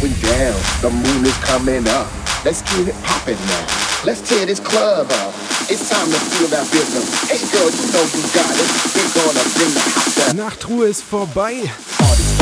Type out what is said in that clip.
going down, the moon is coming up. Let's get it poppin' now. Let's tear this club up. It's time to feel that rhythm. Hey girl, you know you got it. We're gonna bring the house down. Nachtruhe ist vorbei. Party's